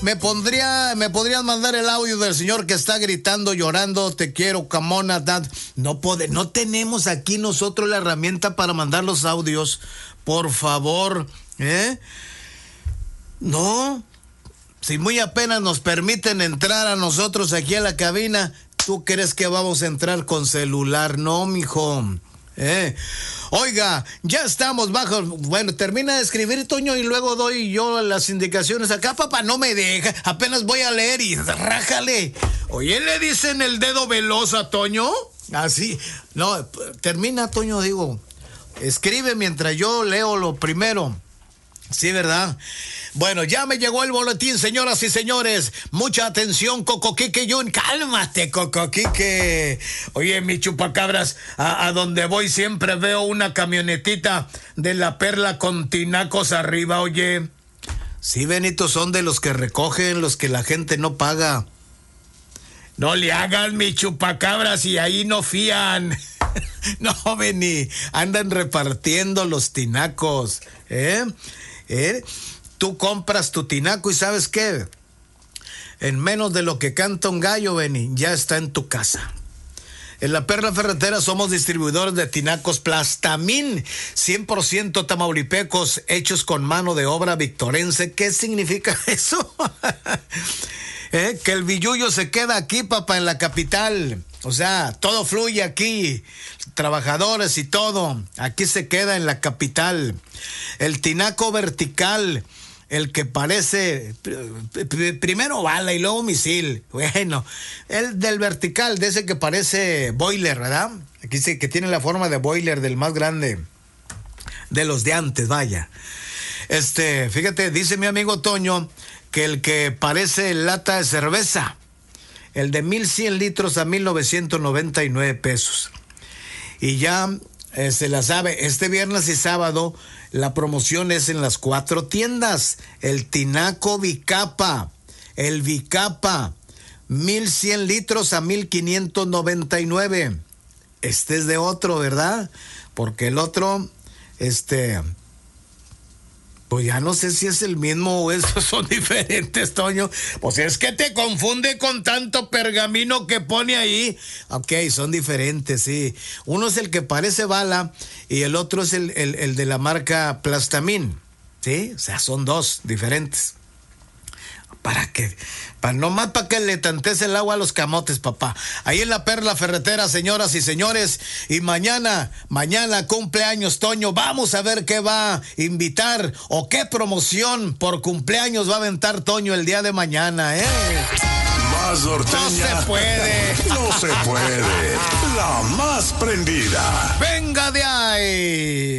¿Me podrían mandar el audio del señor que está gritando, llorando, te quiero, camona, dad? No tenemos aquí nosotros la herramienta para mandar los audios. Por favor, No, si muy apenas nos permiten entrar a nosotros aquí a la cabina, ¿tú crees que vamos a entrar con celular? No, mijo. Oiga, ya estamos bajo. Bueno, termina de escribir, Toño, y luego doy yo las indicaciones acá. Papá, no me deja. Apenas voy a leer y rájale. Oye, ¿le dicen el dedo veloz a Toño? Así. No, termina, Toño, digo. Escribe mientras yo leo lo primero. Sí, ¿verdad? Bueno, ya me llegó el boletín, señoras y señores. Mucha atención, Cocoquique Jun. Cálmate, Cocoquique. Oye, mi chupacabras, a donde voy siempre veo una camionetita de La Perla con tinacos arriba, oye. Sí, Benito, son de los que recogen, los que la gente no paga. No le hagan, mi chupacabras, y ahí no fían. No, Beni, andan repartiendo los tinacos, Tú compras tu tinaco y ¿sabes qué? En menos de lo que canta un gallo, Beni, ya está en tu casa. En La Perla Ferretera somos distribuidores de tinacos Plastamín, 100% tamaulipecos, hechos con mano de obra victorense. ¿Qué significa eso? Que el billullo se queda aquí, papá, en la capital. O sea, todo fluye aquí, trabajadores y todo, aquí se queda en la capital. El tinaco vertical, el que parece primero bala y luego misil. Bueno, el del vertical, de ese que parece boiler, ¿verdad? Aquí dice que tiene la forma de boiler, del más grande, de los de antes, vaya. Fíjate, dice mi amigo Toño que el que parece lata de cerveza, el de 1,100 litros a 1,999 pesos. Y ya se la sabe, este viernes y sábado la promoción es en las 4 tiendas. El tinaco Bicapa, el Bicapa, 1,100 litros a 1,599. Este es de otro, ¿verdad? Porque el otro, pues ya no sé si es el mismo o esos son diferentes, Toño. Pues es que te confunde con tanto pergamino que pone ahí. Ok, son diferentes, sí. Uno es el que parece bala y el otro es el de la marca Plastamín. ¿Sí? O sea, son dos diferentes. Nomás para que le tantes el agua a los camotes, papá. Ahí en La Perla Ferretera, señoras y señores. Y mañana cumpleaños, Toño. Vamos a ver qué va a invitar o qué promoción por cumpleaños va a aventar Toño el día de mañana, Más norteña. No se puede. No se puede. La más prendida. Venga de ahí.